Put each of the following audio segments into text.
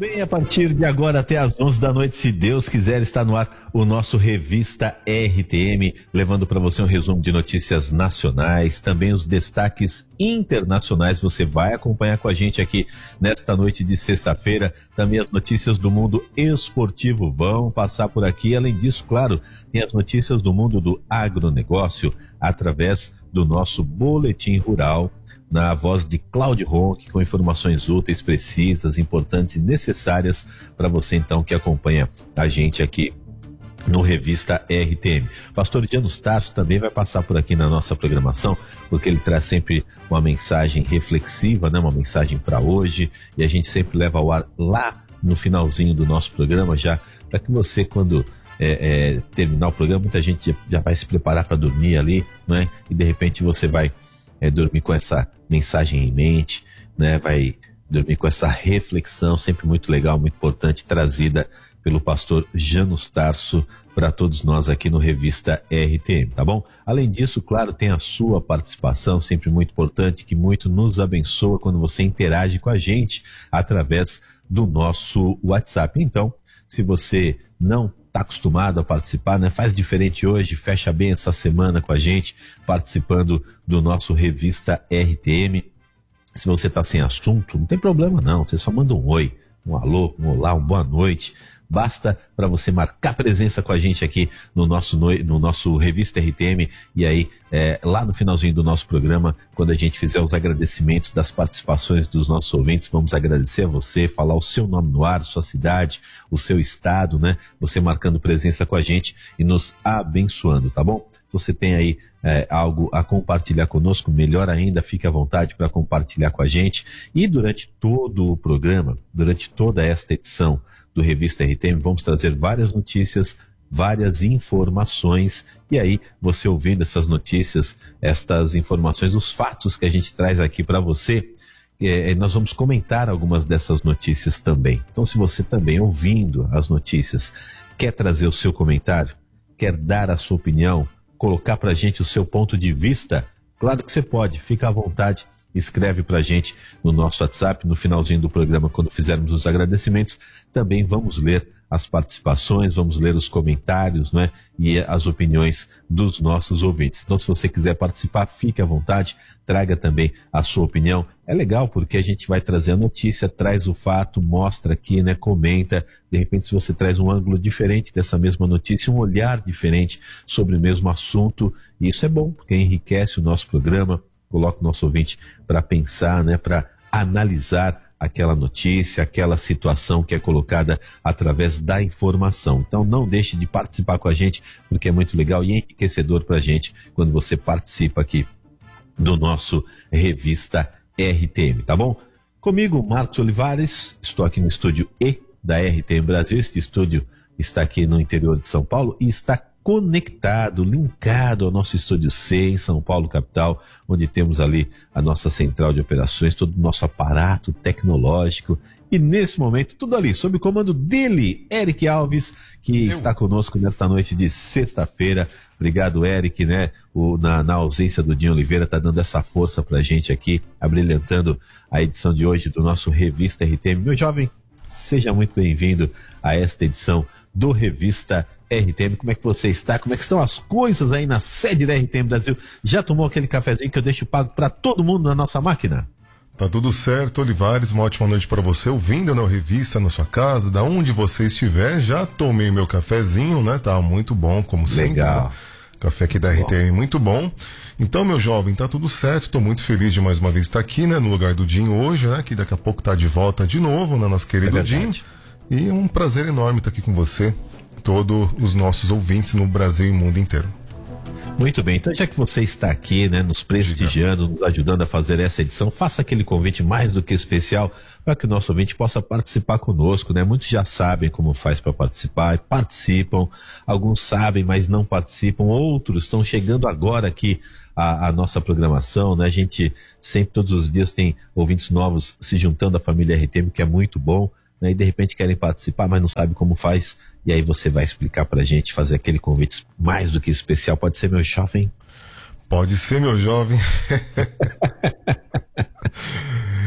bem, a partir de agora até às 11 da noite, se Deus quiser, está no ar o nosso Revista RTM, levando para você um resumo de notícias nacionais, também os destaques internacionais. Você vai acompanhar com a gente aqui nesta noite de sexta-feira. Também as notícias do mundo esportivo vão passar por aqui. Além disso, claro, tem as notícias do mundo do agronegócio através do nosso Boletim Rural, na voz de Cláudio Ronck, com informações úteis, precisas, importantes e necessárias para você, então, que acompanha a gente aqui no Revista RTM. Pastor Janus Tarso também vai passar por aqui na nossa programação, porque ele traz sempre uma mensagem reflexiva, né? Uma mensagem para hoje, e a gente sempre leva ao ar lá no finalzinho do nosso programa, já para que você, quando terminar o programa, muita gente já vai se preparar para dormir ali, né? E de repente você vai dormir com essa mensagem em mente, né? Vai dormir com essa reflexão sempre muito legal, muito importante, trazida pelo pastor Janus Tarso para todos nós aqui no Revista RTM, tá bom? Além disso, claro, tem a sua participação, sempre muito importante, que muito nos abençoa quando você interage com a gente através do nosso WhatsApp. Então, se você não está acostumado a participar, né? Faz diferente hoje, fecha bem essa semana com a gente, participando do nosso Revista RTM. Se você está sem assunto, não tem problema não, você só manda um oi, um alô, um olá, uma boa noite. Basta para você marcar presença com a gente aqui no nosso Revista RTM, e aí lá no finalzinho do nosso programa, quando a gente fizer os agradecimentos das participações dos nossos ouvintes, vamos agradecer a você, falar o seu nome no ar, sua cidade, o seu estado, né? Você marcando presença com a gente e nos abençoando, tá bom? Se você tem aí algo a compartilhar conosco, melhor ainda, fique à vontade para compartilhar com a gente. E durante todo o programa, durante toda esta edição do Revista RTM, vamos trazer várias notícias, várias informações, e aí você ouvindo essas notícias, estas informações, os fatos que a gente traz aqui para você, nós vamos comentar algumas dessas notícias também. Então, se você também, ouvindo as notícias, quer trazer o seu comentário, quer dar a sua opinião, colocar para a gente o seu ponto de vista, claro que você pode, fica à vontade. Escreve pra gente no nosso WhatsApp, no finalzinho do programa, quando fizermos os agradecimentos. Também vamos ler as participações, vamos ler os comentários, né? E as opiniões dos nossos ouvintes. Então, se você quiser participar, fique à vontade, traga também a sua opinião. É legal porque a gente vai trazer a notícia, traz o fato, mostra aqui, né? Comenta. De repente, se você traz um ângulo diferente dessa mesma notícia, um olhar diferente sobre o mesmo assunto, e isso é bom, porque enriquece o nosso programa, coloca o nosso ouvinte para pensar, né, para analisar aquela notícia, aquela situação que é colocada através da informação. Então não deixe de participar com a gente, porque é muito legal e enriquecedor para a gente quando você participa aqui do nosso Revista RTM, tá bom? Comigo, Marcos Olivares, estou aqui no estúdio E da RTM Brasil. Este estúdio está aqui no interior de São Paulo e está conectado, linkado ao nosso estúdio C em São Paulo, capital, onde temos ali a nossa central de operações, todo o nosso aparato tecnológico. E nesse momento, tudo ali, sob o comando dele, Eric Alves, que está conosco nesta noite de sexta-feira. Obrigado, Eric, né? Na ausência do Dinho Oliveira, tá dando essa força pra gente aqui, abrilhantando a edição de hoje do nosso Revista RTM. Meu jovem, seja muito bem-vindo a esta edição do Revista RTM. Como é que você está? Como é que estão as coisas aí na sede da RTM Brasil? Já tomou aquele cafezinho que eu deixo pago para todo mundo na nossa máquina? Tá tudo certo, Olivares, uma ótima noite para você, ouvindo na Revista, na sua casa, da onde você estiver. Já tomei meu cafezinho, né? Tá muito bom, como sempre. Legal. Né? Café aqui da RTM, muito bom. Então, meu jovem, tá tudo certo, tô muito feliz de mais uma vez estar aqui, né? No lugar do Dinho hoje, né? Que daqui a pouco tá de volta de novo, né? Nosso querido Dinho. E é um prazer enorme estar aqui com você, todos os nossos ouvintes no Brasil e mundo inteiro. Muito bem, então já que você está aqui, né, nos prestigiando, nos ajudando a fazer essa edição, faça aquele convite mais do que especial para que o nosso ouvinte possa participar conosco, né? Muitos já sabem como faz para participar, participam, alguns sabem, mas não participam, outros estão chegando agora aqui a nossa programação, né? A gente sempre, todos os dias, tem ouvintes novos se juntando à família RTM, que é muito bom, né? E de repente querem participar, mas não sabem como faz. E aí você vai explicar pra gente, fazer aquele convite mais do que especial. Pode ser, meu jovem? Pode ser, meu jovem.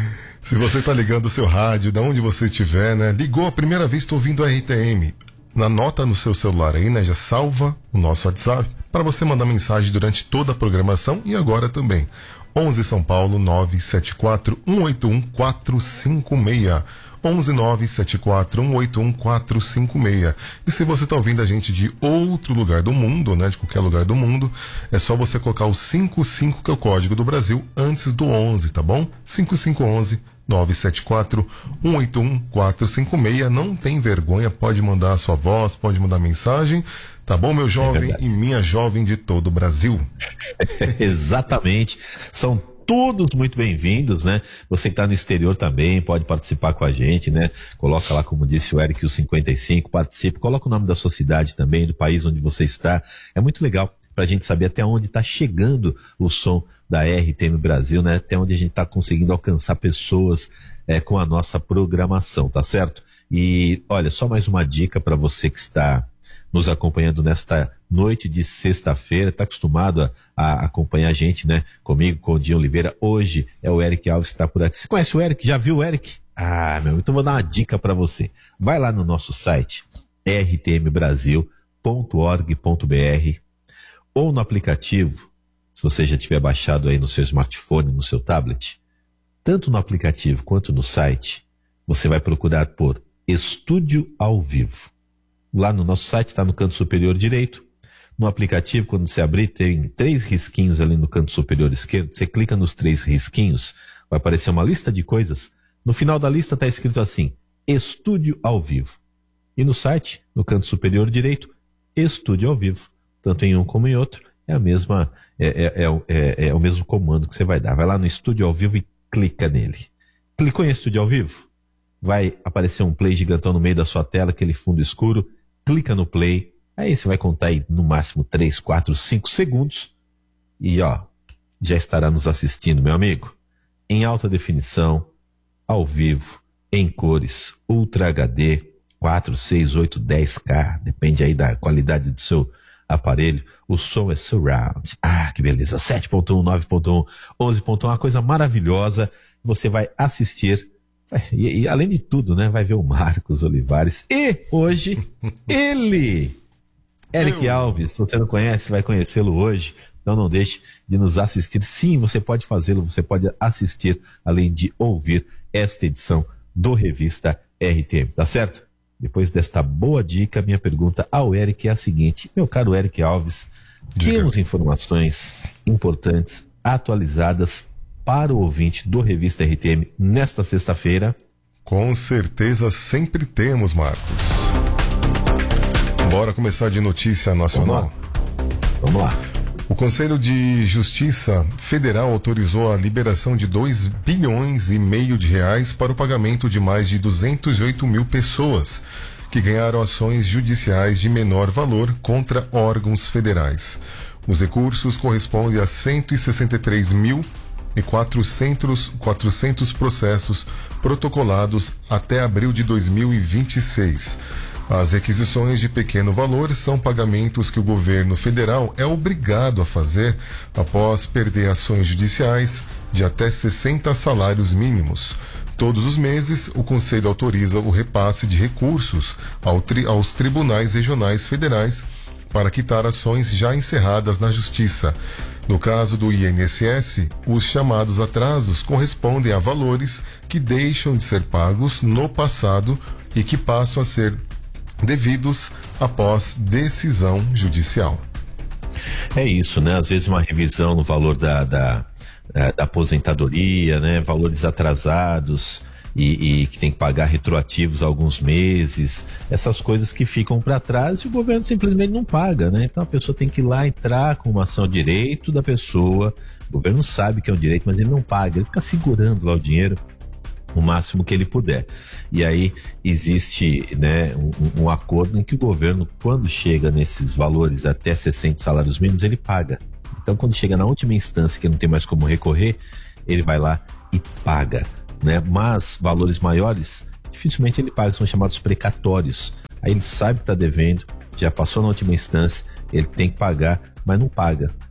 Se você tá ligando o seu rádio, da onde você estiver, né? Ligou a primeira vez, tô ouvindo a RTM. Anota no seu celular aí, né? Já salva o nosso WhatsApp para você mandar mensagem durante toda a programação e agora também. 11 São Paulo 974 181 456. 11 974 181 456. E se você está ouvindo a gente de outro lugar do mundo, né, de qualquer lugar do mundo, é só você colocar o 55, que é o código do Brasil, antes do 11, tá bom? 5511 974 181 456. Não tem vergonha, pode mandar a sua voz, pode mandar mensagem, tá bom, meu jovem e minha jovem de todo o Brasil? Exatamente. São todos muito bem-vindos, né? Você que está no exterior também pode participar com a gente, né? Coloca lá, como disse o Eric, o 55, participe, coloca o nome da sua cidade também, do país onde você está. É muito legal para a gente saber até onde está chegando o som da RTM Brasil, né? Até onde a gente está conseguindo alcançar pessoas com a nossa programação, tá certo? E olha, só mais uma dica para você que está nos acompanhando nesta noite de sexta-feira, está acostumado a acompanhar a gente, né? Comigo, com o Dinho Oliveira. Hoje é o Eric Alves que está por aqui. Você conhece o Eric? Já viu o Eric? Ah, meu, então vou dar uma dica para você. Vai lá no nosso site, rtmbrasil.org.br, ou no aplicativo, se você já tiver baixado aí no seu smartphone, no seu tablet, tanto no aplicativo quanto no site, você vai procurar por Estúdio ao Vivo. Lá no nosso site, está no canto superior direito. No aplicativo, quando você abrir, tem 3 risquinhos ali no canto superior esquerdo. Você clica nos 3 risquinhos, vai aparecer uma lista de coisas. No final da lista está escrito assim, Estúdio ao Vivo. E no site, no canto superior direito, Estúdio ao Vivo. Tanto em um como em outro, é a mesma, é o mesmo comando que você vai dar. Vai lá no Estúdio ao Vivo e clica nele. Clicou em Estúdio ao Vivo? Vai aparecer um play gigantão no meio da sua tela, aquele fundo escuro. Clica no play, aí você vai contar aí no máximo 3, 4, 5 segundos e já estará nos assistindo, meu amigo. Em alta definição, ao vivo, em cores, Ultra HD, 4, 6, 8, 10K, depende aí da qualidade do seu aparelho. O som é surround. Ah, que beleza. 7.1, 9.1, 11.1, uma coisa maravilhosa. Você vai assistir. E além de tudo, né, vai ver o Marcos Olivares e hoje ele, Eric Alves. Se você não conhece, vai conhecê-lo hoje, então não deixe de nos assistir. Sim, você pode fazê-lo, você pode assistir, além de ouvir esta edição do Revista RTM, tá certo? Depois desta boa dica, minha pergunta ao Eric é a seguinte: meu caro Eric Alves, temos informações importantes, atualizadas para o ouvinte do Revista RTM nesta sexta-feira? Com certeza sempre temos, Marcos. Bora começar de notícia nacional? Vamos lá. O Conselho de Justiça Federal autorizou a liberação de 2,5 bilhões de reais para o pagamento de mais de 208 mil pessoas que ganharam ações judiciais de menor valor contra órgãos federais. Os recursos correspondem a 163.400 processos protocolados até abril de 2026. As requisições de pequeno valor são pagamentos que o governo federal é obrigado a fazer após perder ações judiciais de até 60 salários mínimos. Todos os meses, o Conselho autoriza o repasse de recursos aos tribunais regionais federais para quitar ações já encerradas na Justiça. No caso do INSS, os chamados atrasos correspondem a valores que deixam de ser pagos no passado e que passam a ser devidos após decisão judicial. É isso, né? Às vezes uma revisão no valor da aposentadoria, né? Valores atrasados e que tem que pagar retroativos alguns meses, essas coisas que ficam para trás e o governo simplesmente não paga, né? Então a pessoa tem que ir lá entrar com uma ação, direito da pessoa, o governo sabe que é um direito, mas ele não paga, ele fica segurando lá o dinheiro o máximo que ele puder. E aí existe, né, um acordo em que o governo, quando chega nesses valores até 60 salários mínimos, ele paga. Então quando chega na última instância que não tem mais como recorrer, ele vai lá e paga, né? Mas valores maiores, dificilmente ele paga, são chamados precatórios. Aí ele sabe que está devendo, já passou na última instância, ele tem que pagar, mas não paga.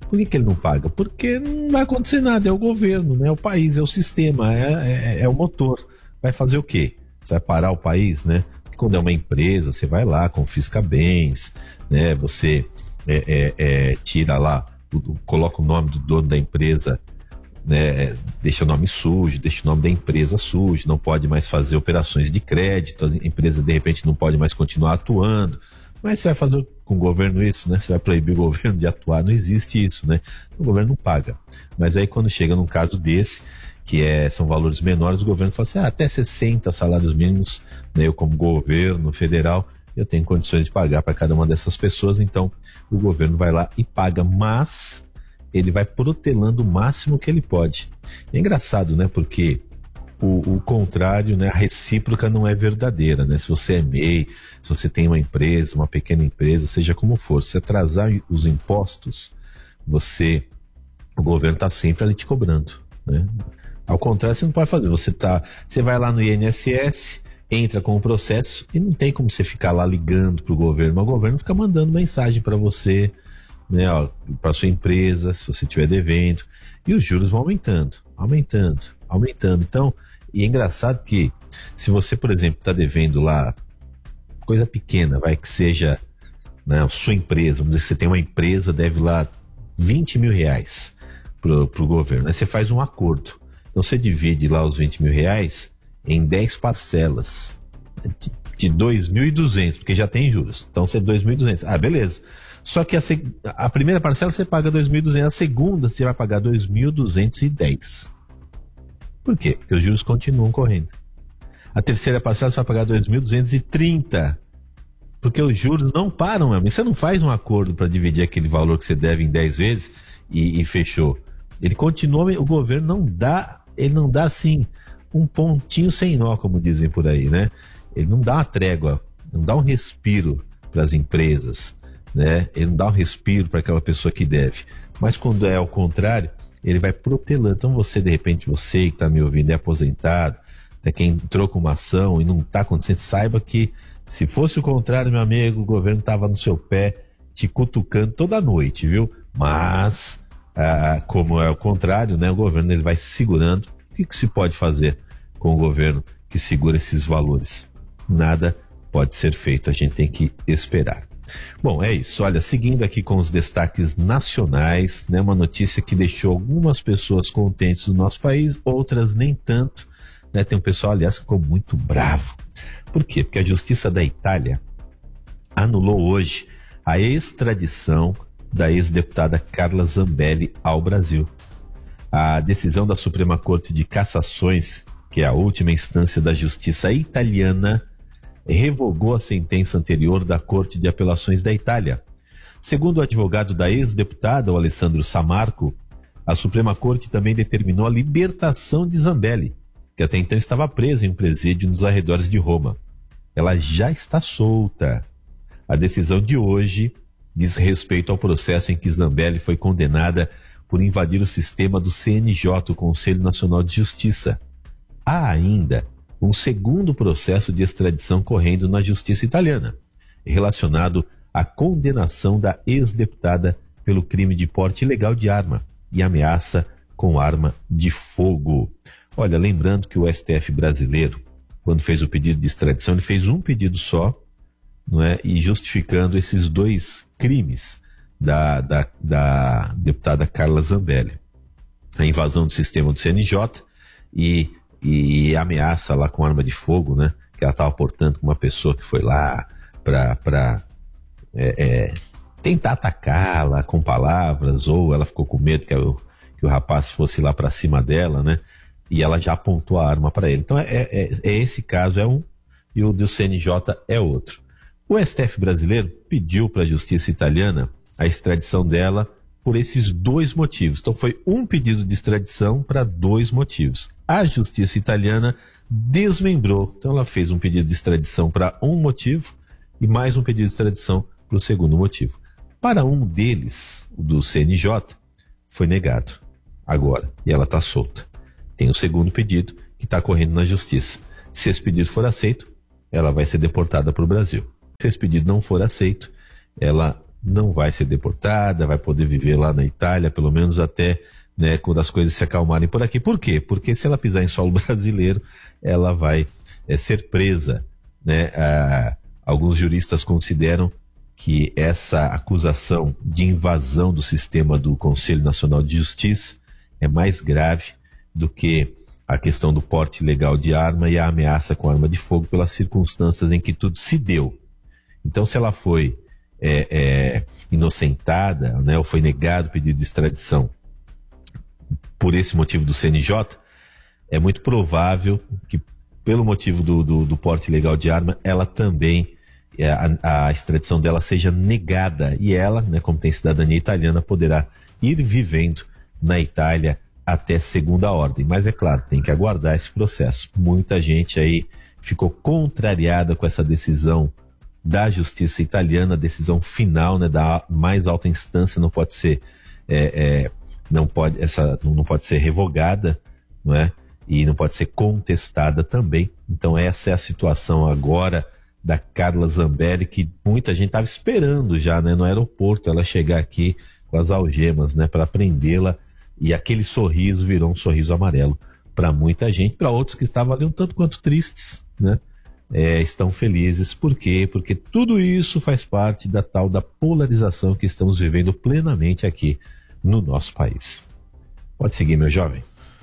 Por que ele não paga? Porque não vai acontecer nada, é o governo, né? É o país, é o sistema, é o motor. Vai fazer o quê? Você vai parar o país, né? Porque quando é uma empresa, você vai lá, confisca bens, né? Você tira lá, coloca o nome do dono da empresa, né? Deixa o nome sujo, deixa o nome da empresa sujo, não pode mais fazer operações de crédito, a empresa de repente não pode mais continuar atuando. Mas você vai fazer com o governo isso, né? Você vai proibir o governo de atuar, não existe isso, né? O governo não paga. Mas aí quando chega num caso desse, que são valores menores, o governo fala assim, até 60 salários mínimos, né? Eu como governo federal, eu tenho condições de pagar para cada uma dessas pessoas, então o governo vai lá e paga, mas ele vai protelando o máximo que ele pode. É engraçado, né? Porque o contrário, né? A recíproca não é verdadeira, né? Se você é MEI, se você tem uma empresa, uma pequena empresa, seja como for, se atrasar os impostos, o governo está sempre ali te cobrando, né? Ao contrário, você não pode fazer. Você vai lá no INSS, entra com o processo e não tem como você ficar lá ligando para o governo, mas o governo fica mandando mensagem para você, né? Para sua empresa, se você estiver devendo, e os juros vão aumentando. Então, e é engraçado que se você, por exemplo, está devendo lá coisa pequena, vai que seja, né, sua empresa, vamos dizer que você tem uma empresa, deve lá 20 mil reais pro governo, aí você faz um acordo, então você divide lá os 20 mil reais em 10 parcelas de 2.200, porque já tem juros, então você é 2.200, beleza, só que a primeira parcela você paga 2.200, a segunda você vai pagar 2.210. Por quê? Porque os juros continuam correndo. A terceira parcela você vai pagar 2.230. Porque os juros não param, meu amigo. Você não faz um acordo para dividir aquele valor que você deve em 10 vezes e fechou. Ele continua, o governo ele não dá assim um pontinho sem nó, como dizem por aí, né? Ele não dá uma trégua, não dá um respiro para as empresas, né? Ele não dá um respiro para aquela pessoa que deve. Mas quando é ao contrário, ele vai protelando. Então você, de repente, você que está me ouvindo é aposentado, é quem entrou com uma ação e não está acontecendo, saiba que se fosse o contrário, meu amigo, o governo estava no seu pé, te cutucando toda noite, viu? Mas, como é o contrário, né? O governo ele vai segurando. O que se pode fazer com o governo que segura esses valores? Nada pode ser feito, a gente tem que esperar. Bom, é isso. Olha, seguindo aqui com os destaques nacionais, né, uma notícia que deixou algumas pessoas contentes do nosso país, outras nem tanto, né? Tem um pessoal, aliás, que ficou muito bravo. Por quê? Porque a Justiça da Itália anulou hoje a extradição da ex-deputada Carla Zambelli ao Brasil. A decisão da Suprema Corte de Cassações, que é a última instância da Justiça italiana, revogou a sentença anterior da Corte de Apelações da Itália. Segundo o advogado da ex-deputada, o Alessandro Samarco, a Suprema Corte também determinou a libertação de Zambelli, que até então estava presa em um presídio nos arredores de Roma. Ela já está solta. A decisão de hoje diz respeito ao processo em que Zambelli foi condenada por invadir o sistema do CNJ, o Conselho Nacional de Justiça. Há ainda um segundo processo de extradição correndo na justiça italiana, relacionado à condenação da ex-deputada pelo crime de porte ilegal de arma e ameaça com arma de fogo. Olha, lembrando que o STF brasileiro, quando fez o pedido de extradição, ele fez um pedido só, não é? E justificando esses dois crimes da deputada Carla Zambelli. A invasão do sistema do CNJ e ameaça lá com arma de fogo, né? Que ela estava portando com uma pessoa que foi lá para tentar atacá-la com palavras, ou ela ficou com medo que o rapaz fosse lá para cima dela, né? E ela já apontou a arma para ele. Então esse caso é um e o do CNJ é outro. O STF brasileiro pediu para a justiça italiana a extradição dela por esses dois motivos. Então foi um pedido de extradição para dois motivos. A justiça italiana desmembrou. Então ela fez um pedido de extradição para um motivo e mais um pedido de extradição para o segundo motivo. Para um deles, o do CNJ, foi negado agora e ela está solta. Tem o segundo pedido que está correndo na justiça. Se esse pedido for aceito, ela vai ser deportada para o Brasil. Se esse pedido não for aceito, ela não vai ser deportada, vai poder viver lá na Itália, pelo menos até, né, quando as coisas se acalmarem por aqui. Por quê? Porque se ela pisar em solo brasileiro, ela vai ser presa, né? Alguns juristas consideram que essa acusação de invasão do sistema do Conselho Nacional de Justiça é mais grave do que a questão do porte ilegal de arma e a ameaça com arma de fogo pelas circunstâncias em que tudo se deu. Então, se ela foi inocentada, né, ou foi negado o pedido de extradição por esse motivo do CNJ, é muito provável que, pelo motivo do porte ilegal de arma, ela também, a extradição dela seja negada. E ela, né, como tem cidadania italiana, poderá ir vivendo na Itália até segunda ordem. Mas é claro, tem que aguardar esse processo. Muita gente aí ficou contrariada com essa decisão da justiça italiana, a decisão final, né, da mais alta instância, não pode ser não pode ser revogada, não é? E não pode ser contestada também. Então essa é a situação agora da Carla Zambelli, que muita gente estava esperando já, né, no aeroporto, ela chegar aqui com as algemas, né, para prendê-la, e aquele sorriso virou um sorriso amarelo para muita gente. Para outros que estavam ali um tanto quanto tristes, né, estão felizes. Por quê? Porque tudo isso faz parte da tal da polarização que estamos vivendo plenamente aqui no nosso país. Pode seguir, meu jovem.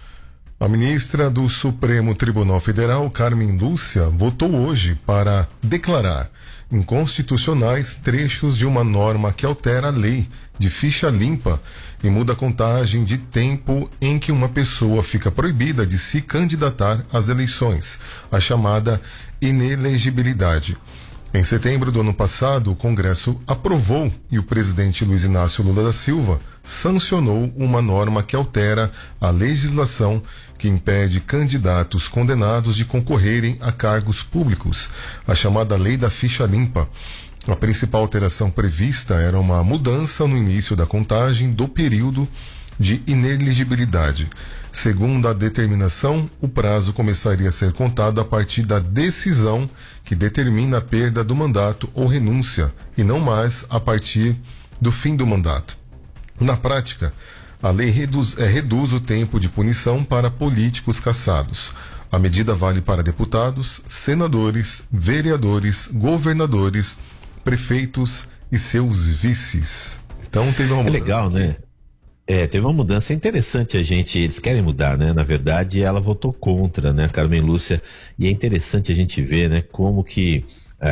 A ministra do Supremo Tribunal Federal, Carmen Lúcia, votou hoje para declarar inconstitucionais trechos de uma norma que altera a lei de ficha limpa e muda a contagem de tempo em que uma pessoa fica proibida de se candidatar às eleições, a chamada inelegibilidade. Em setembro do ano passado, o Congresso aprovou e o presidente Luiz Inácio Lula da Silva sancionou uma norma que altera a legislação que impede candidatos condenados de concorrerem a cargos públicos, a chamada Lei da Ficha Limpa. A principal alteração prevista era uma mudança no início da contagem do período de inelegibilidade. Segundo a determinação, o prazo começaria a ser contado a partir da decisão que determina a perda do mandato ou renúncia, e não mais a partir do fim do mandato. Na prática, a lei reduz o tempo de punição para políticos cassados. A medida vale para deputados, senadores, vereadores, governadores, prefeitos e seus vices. Então teve uma mudança. É legal, aqui, né? Teve uma mudança interessante. Eles querem mudar, né? Na verdade, ela votou contra, né, Carmen Lúcia? E é interessante a gente ver, né, como que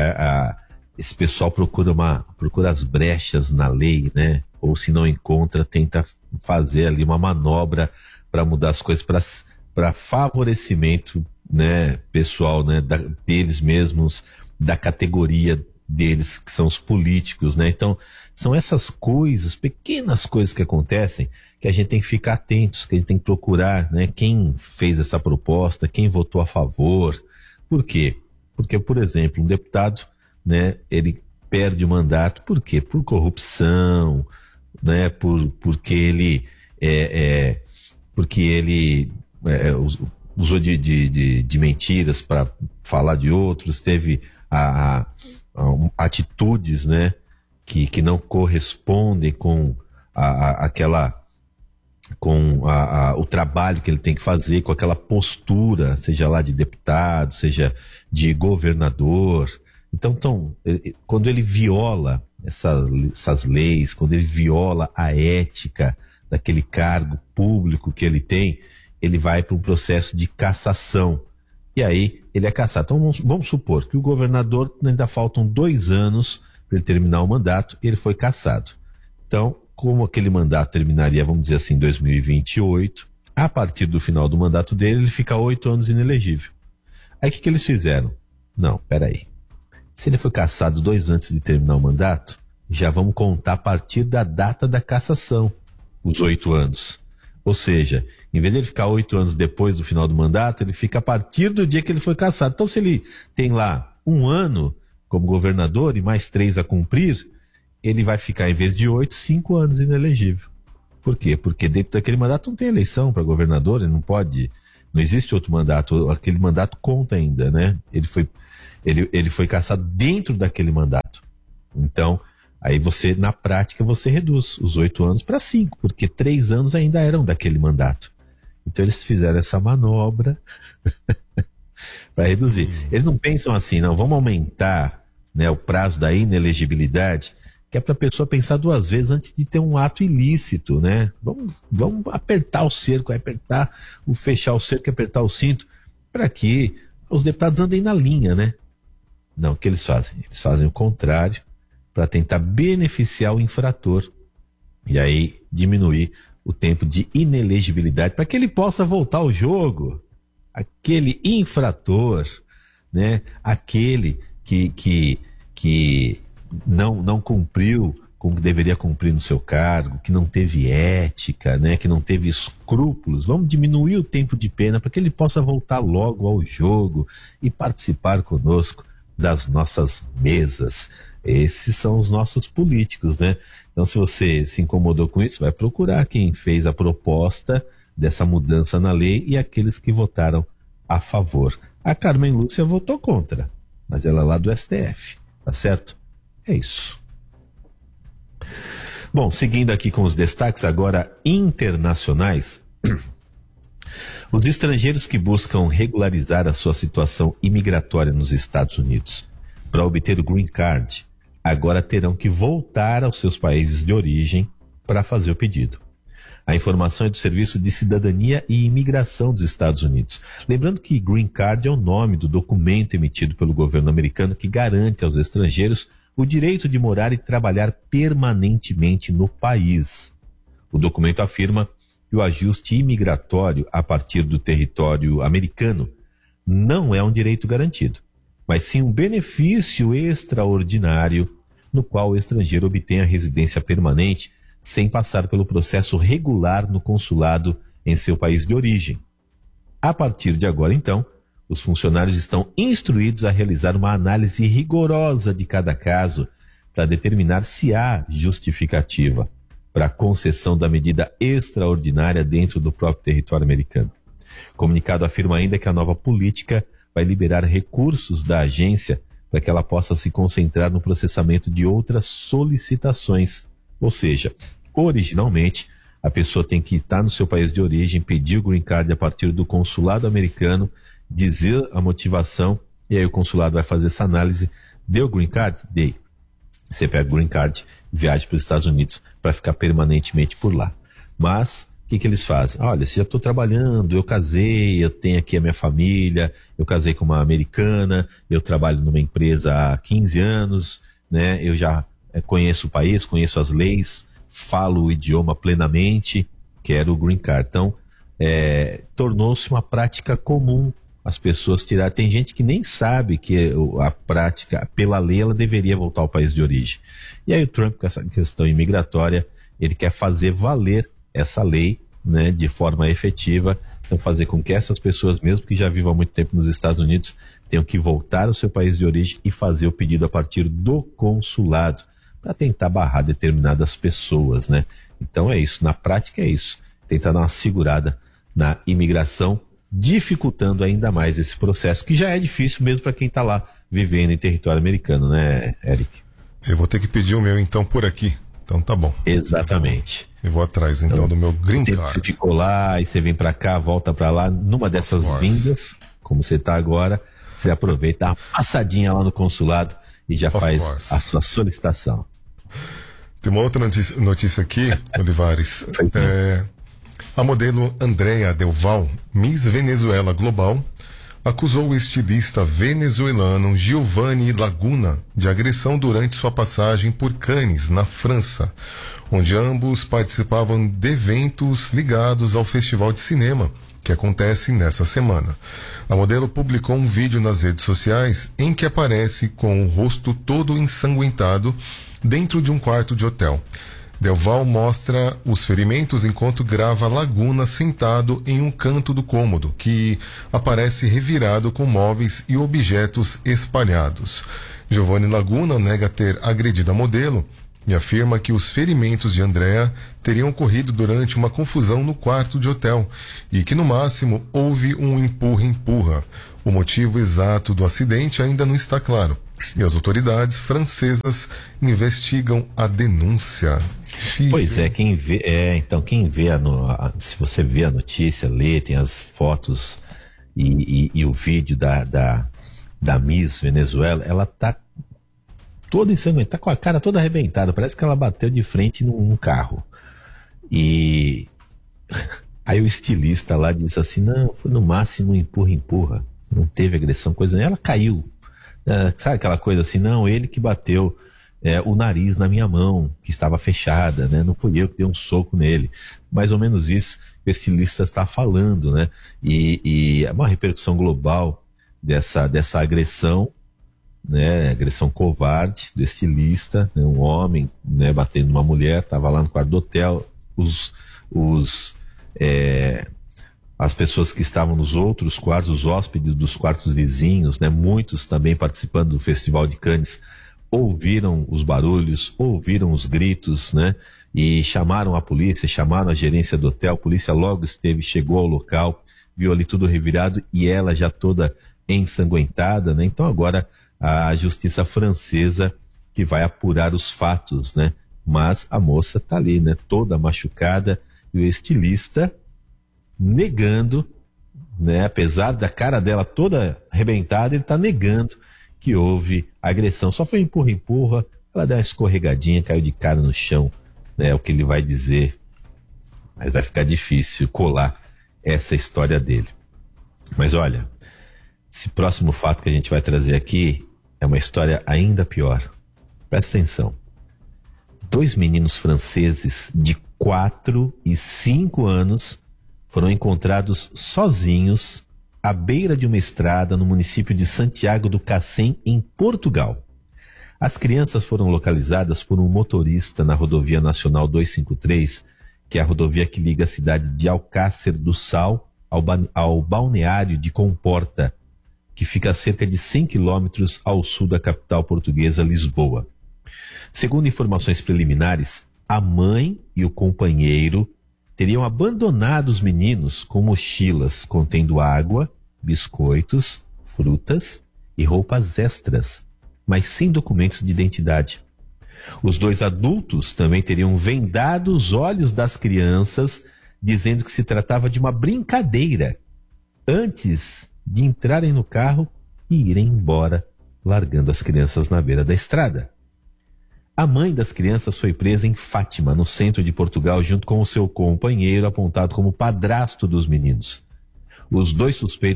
esse pessoal procura as brechas na lei, né? Ou se não encontra, tenta fazer ali uma manobra para mudar as coisas para favorecimento, né, pessoal, né, deles mesmos, da categoria deles, que são os políticos, né? Então, são essas coisas, pequenas coisas que acontecem, que a gente tem que ficar atentos, que a gente tem que procurar, né, quem fez essa proposta, quem votou a favor. Por quê? Porque, por exemplo, um deputado, né, ele perde o mandato, por quê? Por corrupção, né, porque ele usou de mentiras para falar de outros, teve atitudes, né, que não correspondem com o trabalho que ele tem que fazer, com aquela postura, seja lá de deputado, seja de governador. Então, quando ele viola essas leis, quando ele viola a ética daquele cargo público que ele tem, ele vai para um processo de cassação. E aí ele é cassado. Então vamos supor que o governador, ainda faltam 2 anos para ele terminar o mandato, e ele foi cassado. Então, como aquele mandato terminaria, vamos dizer assim, em 2028, a partir do final do mandato dele, ele fica 8 anos inelegível. Aí o que eles fizeram? Não, peraí. Se ele foi cassado 2 antes de terminar o mandato, já vamos contar a partir da data da cassação, os 8 anos. Ou seja, em vez de ele ficar 8 anos depois do final do mandato, ele fica a partir do dia que ele foi cassado. Então, se ele tem lá 1 ano como governador e mais 3 a cumprir, ele vai ficar, em vez de 8, 5 anos inelegível. Por quê? Porque dentro daquele mandato não tem eleição para governador, ele não pode, não existe outro mandato, aquele mandato conta ainda, né? Ele foi cassado dentro daquele mandato. Então, Aí você, na prática, você reduz os 8 anos para 5, porque 3 anos ainda eram daquele mandato. Então eles fizeram essa manobra para reduzir. Eles não pensam assim, não, vamos aumentar, né, o prazo da inelegibilidade, que é para a pessoa pensar 2 vezes antes de ter um ato ilícito, né? Vamos apertar o cerco, fechar o cerco e apertar o cinto, para que os deputados andem na linha, né? Não, o que eles fazem? Eles fazem o contrário, para tentar beneficiar o infrator e aí diminuir o tempo de inelegibilidade para que ele possa voltar ao jogo. Aquele infrator, né? Aquele que não cumpriu com o que deveria cumprir no seu cargo, que não teve ética, né? Que não teve escrúpulos. Vamos diminuir o tempo de pena para que ele possa voltar logo ao jogo e participar conosco das nossas mesas. Esses são os nossos políticos, né? Então, se você se incomodou com isso, vai procurar quem fez a proposta dessa mudança na lei e aqueles que votaram a favor. A Carmen Lúcia votou contra, mas ela é lá do STF, tá certo? É isso. Bom, seguindo aqui com os destaques agora internacionais. Os estrangeiros que buscam regularizar a sua situação imigratória nos Estados Unidos para obter o Green Card agora terão que voltar aos seus países de origem para fazer o pedido. A informação é do Serviço de Cidadania e Imigração dos Estados Unidos. Lembrando que Green Card é o nome do documento emitido pelo governo americano que garante aos estrangeiros o direito de morar e trabalhar permanentemente no país. O documento afirma que o ajuste imigratório a partir do território americano não é um direito garantido, mas sim um benefício extraordinário no qual o estrangeiro obtém a residência permanente sem passar pelo processo regular no consulado em seu país de origem. A partir de agora, então, os funcionários estão instruídos a realizar uma análise rigorosa de cada caso para determinar se há justificativa para a concessão da medida extraordinária dentro do próprio território americano. O comunicado afirma ainda que a nova política vai liberar recursos da agência para que ela possa se concentrar no processamento de outras solicitações. Ou seja, originalmente, a pessoa tem que estar no seu país de origem, pedir o Green Card a partir do consulado americano, dizer a motivação, e aí o consulado vai fazer essa análise. Deu o Green Card? Dei. Você pega o Green Card, viaja para os Estados Unidos para ficar permanentemente por lá. Mas o que eles fazem? Olha, se já estou trabalhando, eu casei, eu tenho aqui a minha família, eu casei com uma americana, eu trabalho numa empresa há 15 anos, né? Eu já conheço o país, conheço as leis, falo o idioma plenamente, quero o Green Card. Então, tornou-se uma prática comum as pessoas tirar. Tem gente que nem sabe que a prática, pela lei, ela deveria voltar ao país de origem. E aí o Trump, com essa questão imigratória, ele quer fazer valer essa lei, né, de forma efetiva, então fazer com que essas pessoas, mesmo que já vivam há muito tempo nos Estados Unidos, tenham que voltar ao seu país de origem e fazer o pedido a partir do consulado, para tentar barrar determinadas pessoas, né? Então é isso, na prática é isso, tentar dar uma segurada na imigração, dificultando ainda mais esse processo, que já é difícil mesmo para quem está lá vivendo em território americano, né, Eric? Eu vou ter que pedir o meu então por aqui. Então tá bom. Exatamente. Eu vou atrás então do meu Green Card. Você ficou lá e você vem para cá, volta para lá, numa dessas vindas, como você está agora, você aproveita, dá uma passadinha lá no consulado e já faz a sua solicitação. Tem uma outra notícia aqui, Olivares. A modelo Andrea Del Val, Miss Venezuela Global, acusou o estilista venezuelano Giovanni Laguna de agressão durante sua passagem por Cannes, na França, onde ambos participavam de eventos ligados ao Festival de Cinema, que acontece nessa semana. A modelo publicou um vídeo nas redes sociais em que aparece com o rosto todo ensanguentado dentro de um quarto de hotel. Del Val mostra os ferimentos enquanto grava Laguna sentado em um canto do cômodo, que aparece revirado com móveis e objetos espalhados. Giovanni Laguna nega ter agredido a modelo e afirma que os ferimentos de Andrea teriam ocorrido durante uma confusão no quarto de hotel e que, no máximo, houve um empurra-empurra. O motivo exato do acidente ainda não está claro. E as autoridades francesas investigam a denúncia. Difícil, pois é, quem vê, se você vê a notícia, lê, tem as fotos e o vídeo da Miss Venezuela, ela tá toda ensanguentada, tá com a cara toda arrebentada, parece que ela bateu de frente num carro. E aí o estilista lá disse assim, não, foi no máximo empurra, não teve agressão, coisa nenhuma, ela caiu. Sabe aquela coisa assim, não, ele que bateu o nariz na minha mão, que estava fechada, né? Não fui eu que dei um soco nele. Mais ou menos isso que o estilista está falando, né? E é uma repercussão global dessa agressão, né? Agressão covarde do estilista, né? Um homem, né? Batendo numa mulher, estava lá no quarto do hotel, as pessoas que estavam nos outros quartos, os hóspedes dos quartos vizinhos, né, muitos também participando do Festival de Cannes, ouviram os barulhos, ouviram os gritos, né, e chamaram a polícia, chamaram a gerência do hotel, a polícia logo chegou ao local, viu ali tudo revirado e ela já toda ensanguentada, né, então agora a justiça francesa que vai apurar os fatos, né, mas a moça tá ali, né, toda machucada e o estilista negando, né, apesar da cara dela toda arrebentada, ele está negando que houve agressão. Só foi empurra, ela deu uma escorregadinha, caiu de cara no chão, né, é o que ele vai dizer. Mas vai ficar difícil colar essa história dele. Mas olha, esse próximo fato que a gente vai trazer aqui é uma história ainda pior. Presta atenção. 2 meninos franceses de 4 e 5 anos foram encontrados sozinhos à beira de uma estrada no município de Santiago do Cacém, em Portugal. As crianças foram localizadas por um motorista na rodovia nacional 253, que é a rodovia que liga a cidade de Alcácer do Sal ao balneário de Comporta, que fica a cerca de 100 quilômetros ao sul da capital portuguesa, Lisboa. Segundo informações preliminares, a mãe e o companheiro teriam abandonado os meninos com mochilas contendo água, biscoitos, frutas e roupas extras, mas sem documentos de identidade. Os 2 adultos também teriam vendado os olhos das crianças, dizendo que se tratava de uma brincadeira, antes de entrarem no carro e irem embora, largando as crianças na beira da estrada. A mãe das crianças foi presa em Fátima, no centro de Portugal, junto com o seu companheiro, apontado como padrasto dos meninos. Os dois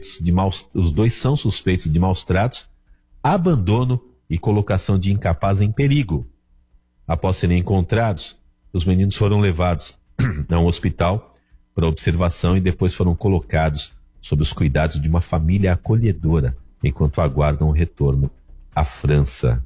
são suspeitos de maus tratos, abandono e colocação de incapaz em perigo. Após serem encontrados, os meninos foram levados a um hospital para observação e depois foram colocados sob os cuidados de uma família acolhedora, enquanto aguardam o retorno à França.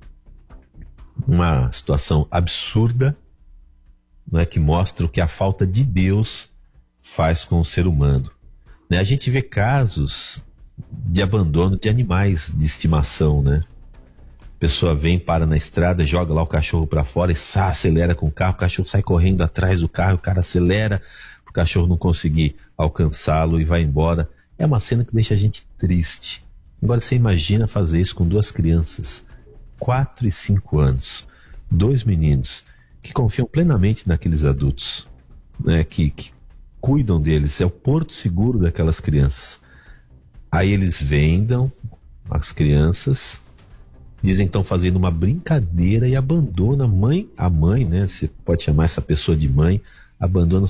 Uma situação absurda, não é, que mostra o que a falta de Deus faz com o ser humano. Né? A gente vê casos de abandono de animais de estimação, né? A pessoa vem, para na estrada, joga lá o cachorro para fora e acelera com o carro, o cachorro sai correndo atrás do carro, o cara acelera para o cachorro não conseguir alcançá-lo e vai embora. É uma cena que deixa a gente triste. Agora você imagina fazer isso com 2 crianças, 4 e 5 anos, 2 meninos que confiam plenamente naqueles adultos, né, que cuidam deles, é o porto seguro daquelas crianças. Aí eles vendam as crianças, dizem que estão fazendo uma brincadeira e abandonam a mãe, né, você pode chamar essa pessoa de mãe, abandona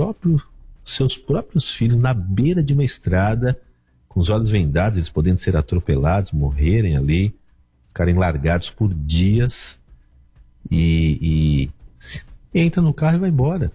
seus próprios filhos na beira de uma estrada, com os olhos vendados, eles podendo ser atropelados, morrerem ali, ficarem largados por dias e entra no carro e vai embora.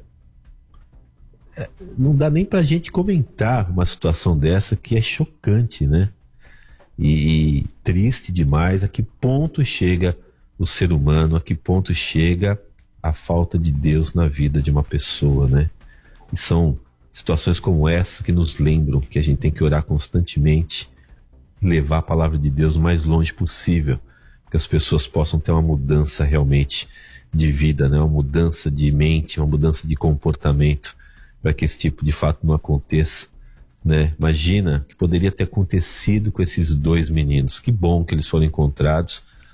Não dá nem pra gente comentar uma situação dessa, que é chocante, né? E triste demais. A que ponto chega o ser humano, a que ponto chega a falta de Deus na vida de uma pessoa, né? E são situações como essa que nos lembram que a gente tem que orar constantemente, levar a palavra de Deus o mais longe possível, que as pessoas possam ter uma mudança realmente de vida, né? Uma mudança de mente, uma mudança de comportamento, para que esse tipo de fato não aconteça, né? Imagina que poderia ter acontecido com esses 2 meninos. Que bom que eles foram encontrados,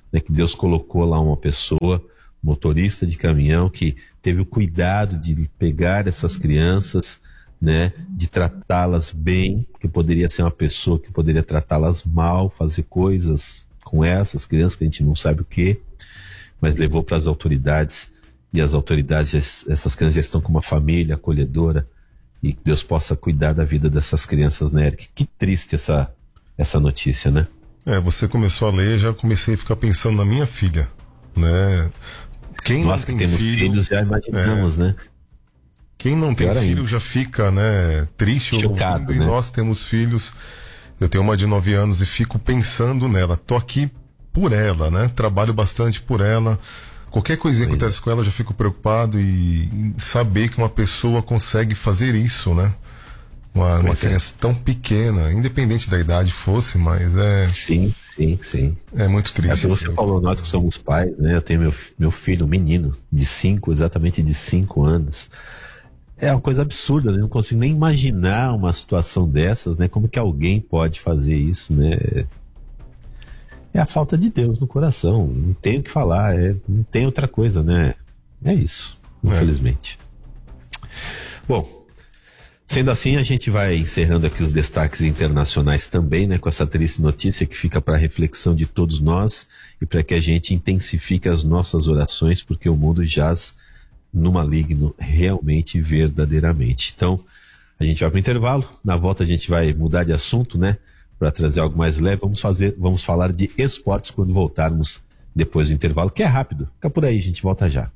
né, que Deus colocou lá uma pessoa, motorista de caminhão, que teve o cuidado de pegar essas crianças, né, de tratá-las bem, que poderia ser uma pessoa que poderia tratá-las mal, fazer coisas com essas crianças que a gente não sabe o que, mas levou para as autoridades, e as autoridades, essas crianças já estão com uma família acolhedora, e que Deus possa cuidar da vida dessas crianças, né, Eric? Que triste essa notícia, né? Você começou a ler, já comecei a ficar pensando na minha filha, né? Nós que temos filhos já imaginamos, né? Quem não tem filho já fica, né, triste, chocado, ouvindo, né? E nós temos filhos. Eu tenho uma de 9 anos e fico pensando nela. Tô aqui por ela, né? Trabalho bastante por ela. Qualquer coisinha que acontece com ela, eu já fico preocupado e saber que uma pessoa consegue fazer isso, né? Uma criança tão pequena, independente da idade fosse, mas é... Sim. É muito triste. Você falou, nós que somos pais, né? Eu tenho meu filho, um menino, exatamente de 5 anos. É uma coisa absurda, né? Não consigo nem imaginar uma situação dessas, né? Como que alguém pode fazer isso, né? É a falta de Deus no coração, não tem o que falar, não tem outra coisa, né? É isso, infelizmente. Bom, sendo assim, a gente vai encerrando aqui os destaques internacionais também, né? Com essa triste notícia que fica para reflexão de todos nós e para que a gente intensifique as nossas orações, porque o mundo jaz no maligno realmente e verdadeiramente. Então, a gente vai para o intervalo, na volta a gente vai mudar de assunto, né? Para trazer algo mais leve, vamos falar de esportes quando voltarmos depois do intervalo, que é rápido. Fica por aí, a gente volta já.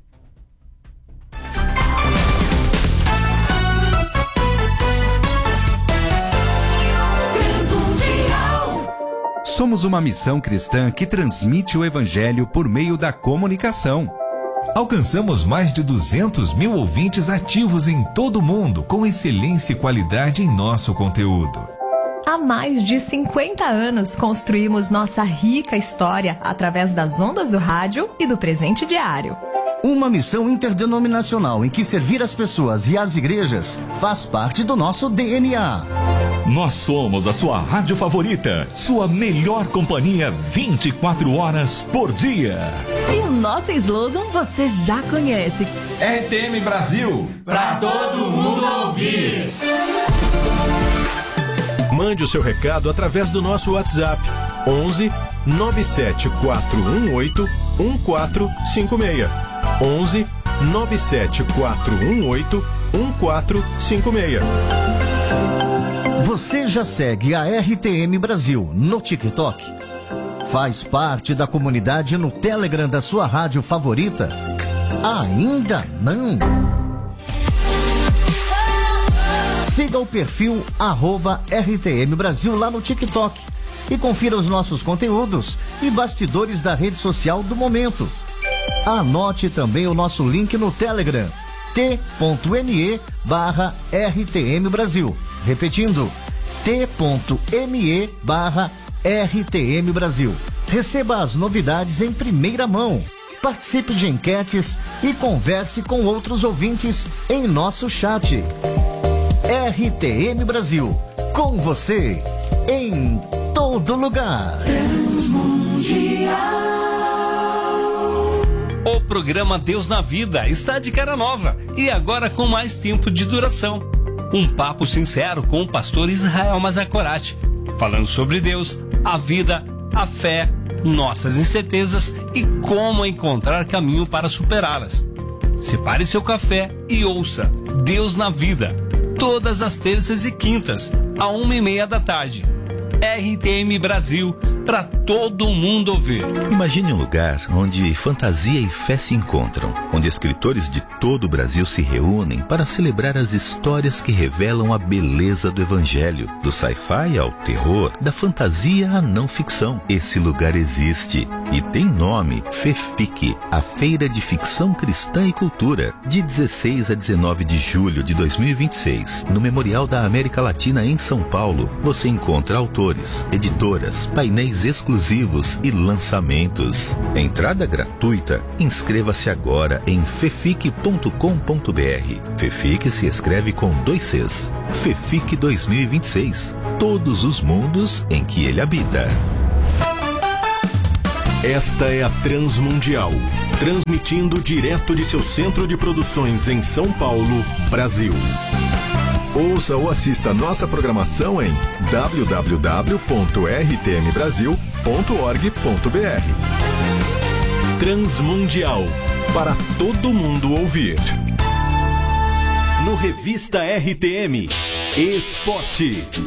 Somos uma missão cristã que transmite o evangelho por meio da comunicação. Alcançamos mais de 200 mil ouvintes ativos em todo o mundo, com excelência e qualidade em nosso conteúdo. Há mais de 50 anos construímos nossa rica história através das ondas do rádio e do presente diário. Uma missão interdenominacional em que servir as pessoas e as igrejas faz parte do nosso DNA. Nós somos a sua rádio favorita, sua melhor companhia 24 horas por dia. E o nosso slogan você já conhece. RTM Brasil, pra todo mundo ouvir. Mande o seu recado através do nosso WhatsApp 11 97418 1456. 11 97418 1456. Você já segue a RTM Brasil no TikTok? Faz parte da comunidade no Telegram da sua rádio favorita? Ainda não? Siga o perfil @RTM Brasil lá no TikTok e confira os nossos conteúdos e bastidores da rede social do momento. Anote também o nosso link no Telegram, t.me/RTM Brasil. Repetindo, t.me/RTM Brasil. Receba as novidades em primeira mão. Participe de enquetes e converse com outros ouvintes em nosso chat. RTM Brasil, com você, em todo lugar. O programa Deus na Vida está de cara nova e agora com mais tempo de duração. Um papo sincero com o pastor Israel Mazakorati, falando sobre Deus, a vida, a fé, nossas incertezas e como encontrar caminho para superá-las. Separe seu café e ouça Deus na Vida, todas as terças e quintas, à 1:30 da tarde. RTM Brasil, para todo mundo ouvir. Imagine um lugar onde fantasia e fé se encontram, onde escritores de todo o Brasil se reúnem para celebrar as histórias que revelam a beleza do evangelho, do sci-fi ao terror, da fantasia à não ficção. Esse lugar existe e tem nome: FEFIC, a Feira de Ficção Cristã e Cultura, de 16 a 19 de julho de 2026, no Memorial da América Latina em São Paulo. Você encontra autores, editoras, painéis exclusivos e lançamentos. Entrada gratuita. Inscreva-se agora em fefic.com.br. FEFIC se escreve com 2 Cs. FEFIC 2026. Todos os mundos em que ele habita. Esta é a Transmundial, transmitindo direto de seu centro de produções em São Paulo, Brasil. Ouça ou assista nossa programação em www.rtmbrasil.org.br. Transmundial, para todo mundo ouvir. No Revista RTM, Esportes.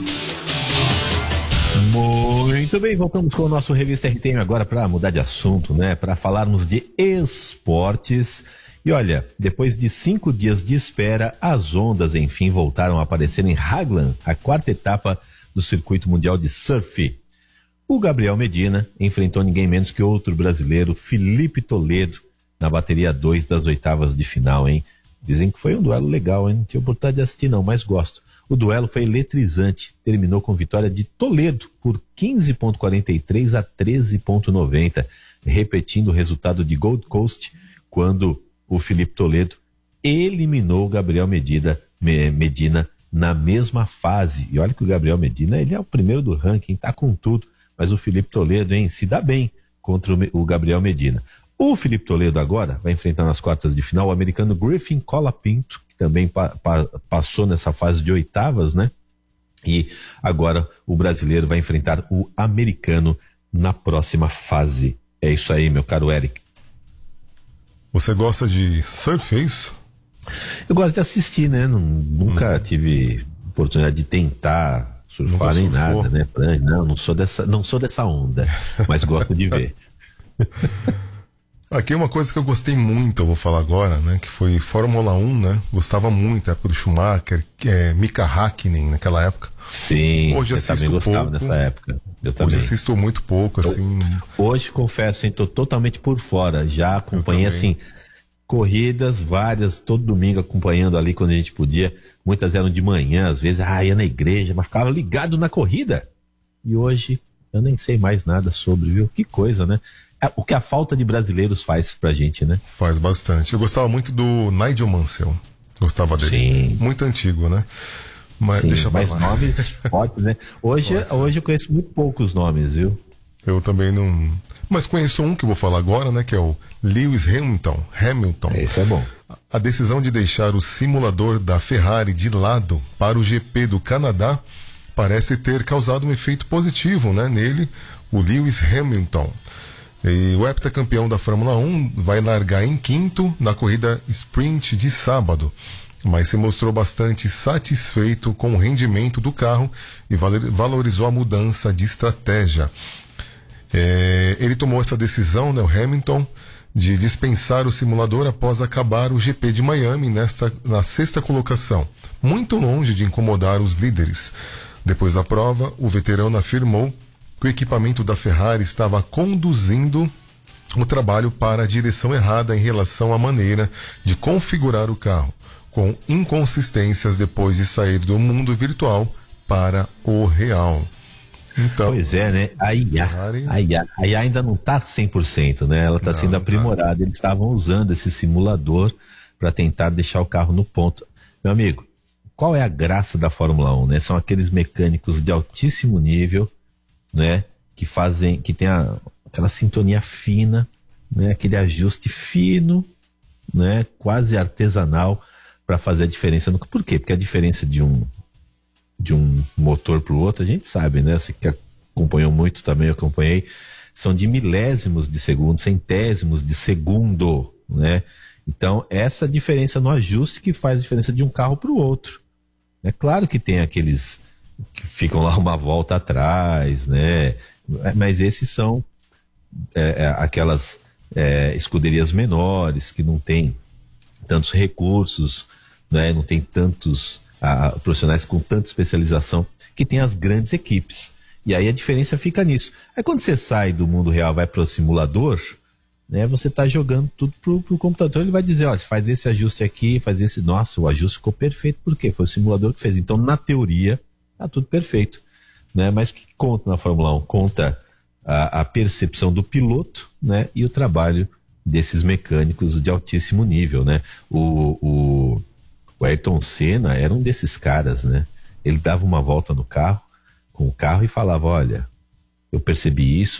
Muito bem, voltamos com o nosso Revista RTM agora para mudar de assunto, né? Para falarmos de esportes. E olha, depois de 5 dias de espera, as ondas enfim voltaram a aparecer em Haglan, a 4ª etapa do Circuito Mundial de Surf. O Gabriel Medina enfrentou ninguém menos que outro brasileiro, Felipe Toledo, na bateria 2 das 8avas de final, hein? Dizem que foi um duelo legal, hein? Não tinha oportunidade de assistir não, mas gosto. O duelo foi eletrizante, terminou com vitória de Toledo por 15,43 a 13,90, repetindo o resultado de Gold Coast, quando o Felipe Toledo eliminou o Gabriel Medina na mesma fase. E olha que o Gabriel Medina, ele é o primeiro do ranking, tá com tudo, mas o Felipe Toledo, hein, se dá bem contra o Gabriel Medina. O Felipe Toledo agora vai enfrentar nas quartas de final o americano Griffin Colapinto, que também passou nessa fase de 8avas, né? E agora o brasileiro vai enfrentar o americano na próxima fase. É isso aí, meu caro Eric. Você gosta de surf, é isso? Eu gosto de assistir, né? Nunca tive oportunidade de tentar surfar nem nada, né? Não sou dessa onda, mas gosto de ver. Aqui uma coisa que eu gostei muito, eu vou falar agora, né? Que foi Fórmula 1, né? Gostava muito, época do Schumacher, Mika Häkkinen naquela época. Sim, hoje assisto também gostava pouco, nessa época. Eu também. Hoje assisto muito pouco, assim. Hoje, confesso, tô totalmente por fora. Já acompanhei, assim, corridas várias, todo domingo acompanhando ali quando a gente podia. Muitas eram de manhã, às vezes, ia na igreja, mas ficava ligado na corrida. E hoje, eu nem sei mais nada sobre, viu? Que coisa, né? O que a falta de brasileiros faz pra gente, né? Faz bastante. Eu gostava muito do Nigel Mansell. Gostava dele. Sim. Muito antigo, né? Mas sim, deixa pra mas lá. Nomes fortes, né? Hoje eu conheço muito poucos nomes, viu? Eu também não... Mas conheço um que eu vou falar agora, né? Que é o Lewis Hamilton. Esse é bom. A decisão de deixar o simulador da Ferrari de lado para o GP do Canadá parece ter causado um efeito positivo, né? Nele, o Lewis Hamilton. E o heptacampeão da Fórmula 1 vai largar em 5º na corrida sprint de sábado, mas se mostrou bastante satisfeito com o rendimento do carro e valorizou a mudança de estratégia. Ele tomou essa decisão, né, o Hamilton, de dispensar o simulador após acabar o GP de Miami na 6ª colocação, muito longe de incomodar os líderes. Depois da prova, o veterano afirmou que o equipamento da Ferrari estava conduzindo o trabalho para a direção errada em relação à maneira de configurar o carro, com inconsistências depois de sair do mundo virtual para o real. Então, pois é, né? A IA ainda não está 100%, né? Ela está sendo aprimorada. Eles estavam usando esse simulador para tentar deixar o carro no ponto. Meu amigo, qual é a graça da Fórmula 1, né? São aqueles mecânicos de altíssimo nível, né, que tem aquela sintonia fina, né, aquele ajuste fino, né, quase artesanal para fazer a diferença. Por quê? Porque a diferença de um motor para o outro, a gente sabe, né? Você que acompanhou muito também, eu acompanhei, são de milésimos de segundo, centésimos de segundo, né? Então, essa diferença no ajuste que faz a diferença de um carro para o outro. É claro que tem aqueles que ficam lá uma volta atrás, né? Mas esses são aquelas escuderias menores que não tem tantos recursos, né? Não tem tantos profissionais com tanta especialização, que tem as grandes equipes. E aí a diferença fica nisso. Aí quando você sai do mundo real, vai para o simulador, né? Você está jogando tudo pro computador, ele vai dizer, olha, faz esse ajuste aqui, faz esse... Nossa, o ajuste ficou perfeito. Por quê? Foi o simulador que fez. Então, na teoria, tá tudo perfeito, né? Mas o que conta na Fórmula 1? Conta a percepção do piloto, né? E o trabalho desses mecânicos de altíssimo nível, né? O Ayrton Senna era um desses caras, né? Ele dava uma volta com o carro e falava, olha, eu percebi isso,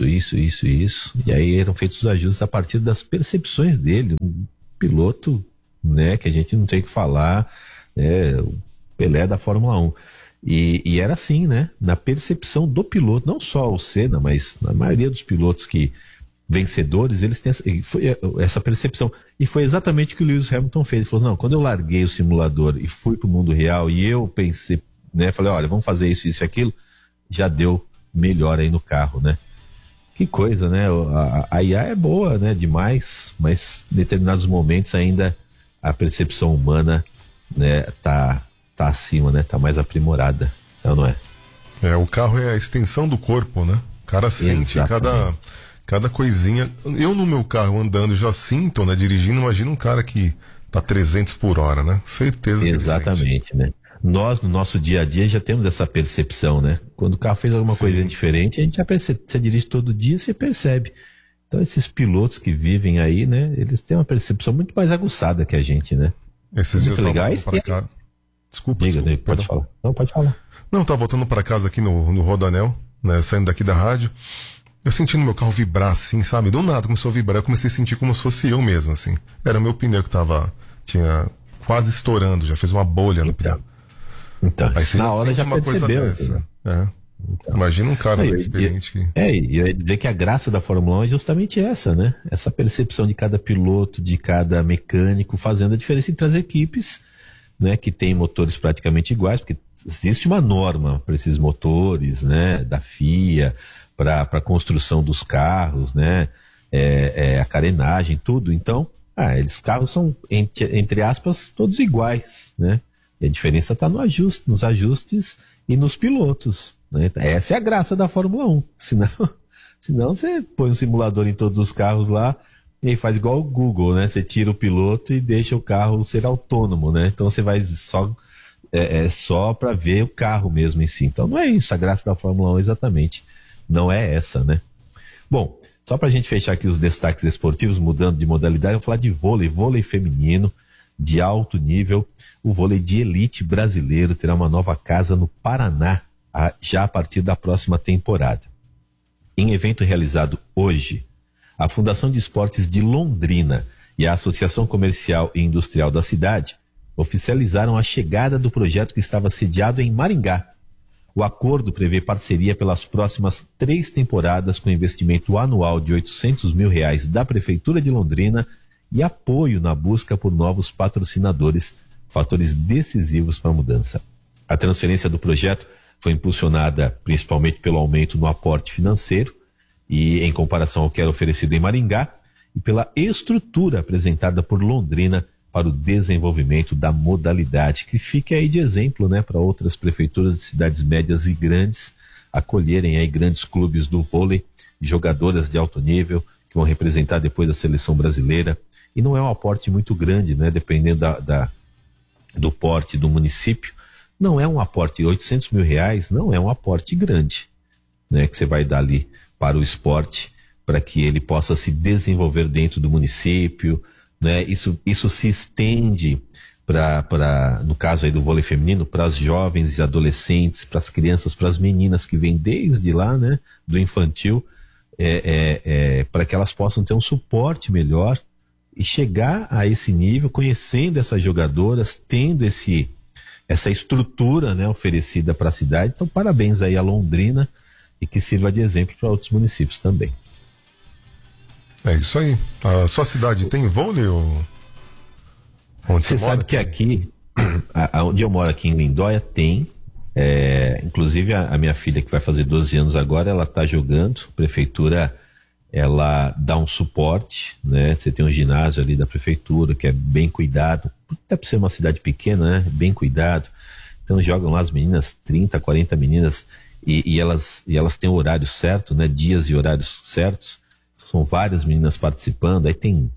e aí eram feitos os ajustes a partir das percepções dele, um piloto, né, que a gente não tem que falar, o Pelé da Fórmula 1. E era assim, né, na percepção do piloto, não só o Senna, mas a maioria dos pilotos que vencedores, eles têm essa percepção. E foi exatamente o que o Lewis Hamilton fez. Ele falou, não, quando eu larguei o simulador e fui pro mundo real, e eu pensei, né, falei, olha, vamos fazer isso e aquilo, já deu melhor aí no carro, né? Que coisa, né? A IA é boa, né? Demais, mas em determinados momentos ainda a percepção humana, né, tá acima, né? Tá mais aprimorada. Então, não é? O carro é a extensão do corpo, né? O cara sente cada coisinha. Eu no meu carro andando já sinto, né? Dirigindo, imagina um cara que tá 300 por hora, né? Certeza que exatamente, né? Nós, no nosso dia a dia, já temos essa percepção, né? Quando o carro fez alguma coisa diferente, a gente já percebe. Você dirige todo dia, você percebe. Então, esses pilotos que vivem aí, né? Eles têm uma percepção muito mais aguçada que a gente, né? Esses dias eu tava voltando pra cá. Desculpa. Pode falar. Não, pode falar. Não, tava voltando pra casa aqui no Rodoanel, né? Saindo daqui da rádio. Eu senti no meu carro vibrar assim, sabe? Do nada começou a vibrar. Eu comecei a sentir como se fosse eu mesmo, assim. Era o meu pneu que tinha quase estourando, já fez uma bolha no pneu. Então, aí você na hora já uma percebeu, coisa dessa. Então, imagina um cara experiente que... E eu ia dizer que a graça da Fórmula 1 é justamente essa, né? Essa percepção de cada piloto, de cada mecânico, fazendo a diferença entre as equipes, né? Que tem motores praticamente iguais, porque existe uma norma para esses motores, né? Da FIA, para a construção dos carros, né? A carenagem, tudo. Então, eles carros são, entre aspas, todos iguais, né? E a diferença está nos ajustes e nos pilotos, né? Essa é a graça da Fórmula 1. Senão você põe um simulador em todos os carros lá e faz igual o Google, né? Você tira o piloto e deixa o carro ser autônomo, né? Então você vai só para ver o carro mesmo em si. Então não é isso, a graça da Fórmula 1 exatamente não é essa, né? Bom, só para a gente fechar aqui os destaques esportivos, mudando de modalidade, vamos falar de vôlei feminino de alto nível. O vôlei de elite brasileiro terá uma nova casa no Paraná, já a partir da próxima temporada. Em evento realizado hoje, a Fundação de Esportes de Londrina e a Associação Comercial e Industrial da cidade oficializaram a chegada do projeto que estava sediado em Maringá. O acordo prevê parceria pelas próximas 3 temporadas com investimento anual de R$800 mil da Prefeitura de Londrina e apoio na busca por novos patrocinadores, fatores decisivos para a mudança. A transferência do projeto foi impulsionada principalmente pelo aumento no aporte financeiro e em comparação ao que era oferecido em Maringá e pela estrutura apresentada por Londrina para o desenvolvimento da modalidade, que fica aí de exemplo, né, para outras prefeituras de cidades médias e grandes acolherem aí grandes clubes do vôlei, jogadoras de alto nível que vão representar depois a seleção brasileira. E não é um aporte muito grande, né? Dependendo do porte do município, não é um aporte, R$800 mil não é um aporte grande, né? Que você vai dar ali para o esporte, para que ele possa se desenvolver dentro do município, né? Isso se estende no caso aí do vôlei feminino, para as jovens e adolescentes, para as crianças, para as meninas que vêm desde lá, né? Do infantil, para que elas possam ter um suporte melhor e chegar a esse nível, conhecendo essas jogadoras, tendo essa estrutura, né, oferecida para a cidade. Então, parabéns aí a Londrina e que sirva de exemplo para outros municípios também. É isso aí. A sua cidade tem vôlei? Você sabe que aqui, onde eu moro aqui em Lindóia, tem. Inclusive a minha filha, que vai fazer 12 anos agora, ela está jogando. A prefeitura, ela dá um suporte, né? Você tem um ginásio ali da prefeitura que é bem cuidado, até por ser uma cidade pequena, né? Bem cuidado. Então jogam lá as meninas, 30, 40 meninas, e elas têm o horário certo, né? Dias e horários certos. São várias meninas participando, aí tem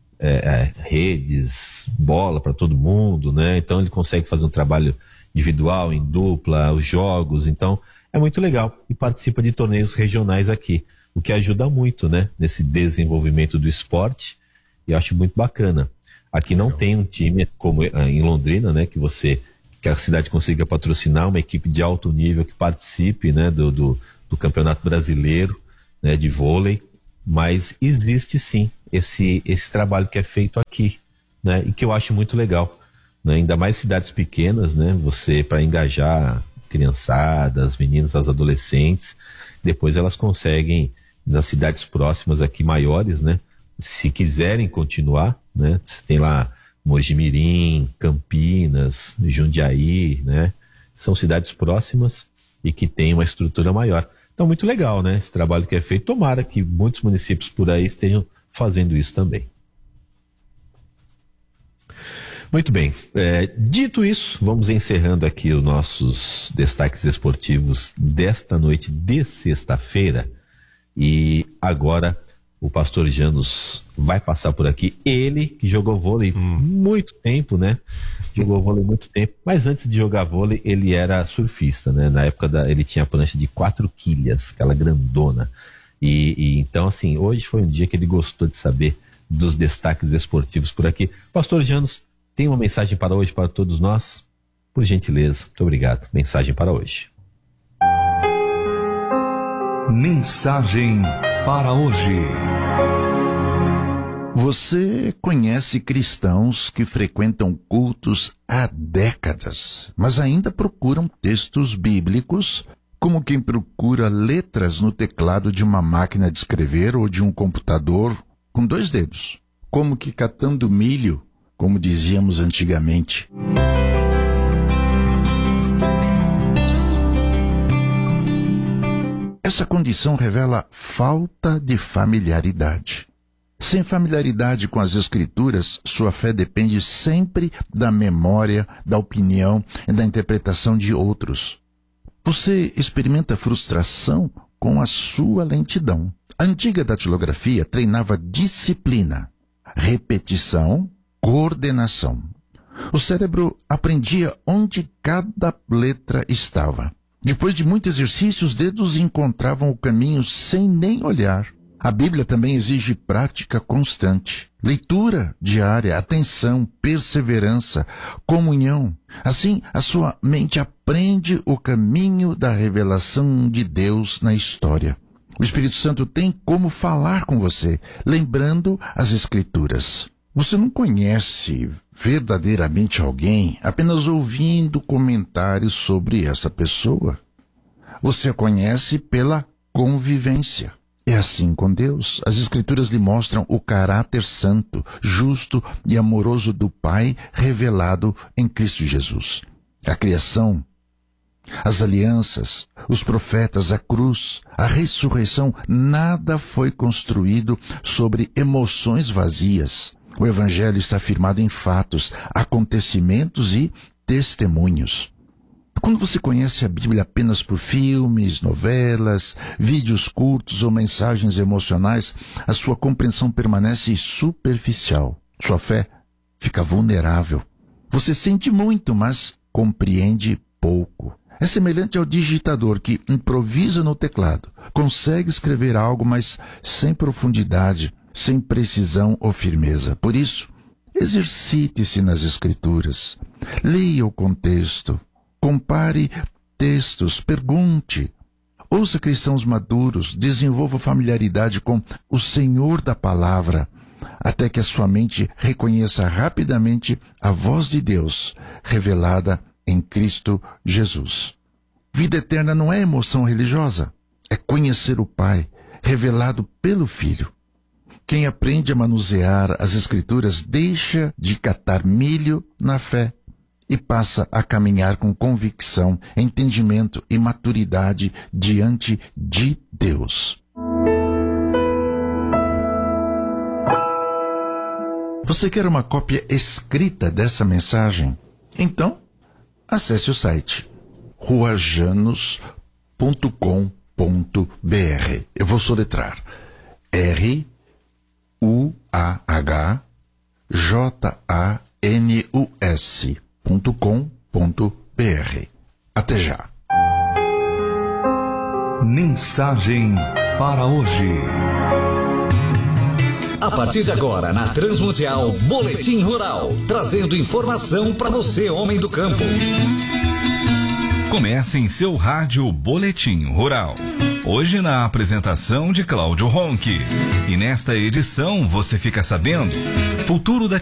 redes, bola para todo mundo, né? Então ele consegue fazer um trabalho individual, em dupla, os jogos, então é muito legal. E participa de torneios regionais aqui, o que ajuda muito, né, nesse desenvolvimento do esporte, e acho muito bacana. Aqui não tem um time como em Londrina, né, que a cidade consiga patrocinar uma equipe de alto nível que participe, né, do do Campeonato Brasileiro, né, de vôlei, mas existe sim esse trabalho que é feito aqui, né, e que eu acho muito legal, né, ainda mais cidades pequenas, né, você, para engajar criançada, as meninas, as adolescentes, depois elas conseguem, nas cidades próximas aqui maiores, né, se quiserem continuar, né, tem lá Mojimirim, Campinas, Jundiaí, né, são cidades próximas e que têm uma estrutura maior. Então, muito legal, né, esse trabalho que é feito. Tomara que muitos municípios por aí estejam fazendo isso também. Muito bem, dito isso, vamos encerrando aqui os nossos destaques esportivos desta noite de sexta-feira. E agora o pastor Janus vai passar por aqui. Ele que jogou vôlei muito tempo, né? Jogou vôlei muito tempo. Mas antes de jogar vôlei, ele era surfista, né? Na época ele tinha prancha de 4 quilhas, aquela grandona. E então, assim, hoje foi um dia que ele gostou de saber dos destaques esportivos por aqui. Pastor Janus, tem uma mensagem para hoje para todos nós? Por gentileza, muito obrigado. Mensagem para hoje. Mensagem para hoje. Você conhece cristãos que frequentam cultos há décadas, mas ainda procuram textos bíblicos como quem procura letras no teclado de uma máquina de escrever ou de um computador com 2 dedos, como que catando milho, como dizíamos antigamente. Essa condição revela falta de familiaridade. Sem familiaridade com as Escrituras, sua fé depende sempre da memória, da opinião e da interpretação de outros. Você experimenta frustração com a sua lentidão. A antiga datilografia treinava disciplina, repetição, coordenação. O cérebro aprendia onde cada letra estava. Depois de muito exercício, os dedos encontravam o caminho sem nem olhar. A Bíblia também exige prática constante, leitura diária, atenção, perseverança, comunhão. Assim, a sua mente aprende o caminho da revelação de Deus na história. O Espírito Santo tem como falar com você, lembrando as Escrituras. Você não conhece verdadeiramente alguém apenas ouvindo comentários sobre essa pessoa. Você a conhece pela convivência. É assim com Deus. As Escrituras lhe mostram o caráter santo, justo e amoroso do Pai revelado em Cristo Jesus. A criação, as alianças, os profetas, a cruz, a ressurreição, nada foi construído sobre emoções vazias. O Evangelho está firmado em fatos, acontecimentos e testemunhos. Quando você conhece a Bíblia apenas por filmes, novelas, vídeos curtos ou mensagens emocionais, a sua compreensão permanece superficial. Sua fé fica vulnerável. Você sente muito, mas compreende pouco. É semelhante ao digitador que improvisa no teclado. Consegue escrever algo, mas sem profundidade, sem precisão ou firmeza. Por isso, exercite-se nas Escrituras. Leia o contexto. Compare textos, pergunte. Ouça cristãos maduros, desenvolva familiaridade com o Senhor da Palavra, até que a sua mente reconheça rapidamente a voz de Deus revelada em Cristo Jesus. Vida eterna não é emoção religiosa, é conhecer o Pai, revelado pelo Filho. Quem aprende a manusear as Escrituras deixa de catar milho na fé e passa a caminhar com convicção, entendimento e maturidade diante de Deus. Você quer uma cópia escrita dessa mensagem? Então, acesse o site ruajanus.com.br. Eu vou soletrar ruajanus.com.br. Até já. Mensagem para hoje. A partir de agora, na Transmundial, Boletim Rural, trazendo informação para você, homem do campo. Comece em seu rádio Boletim Rural. Hoje na apresentação de Cláudio Ronchi. E nesta edição você fica sabendo: futuro da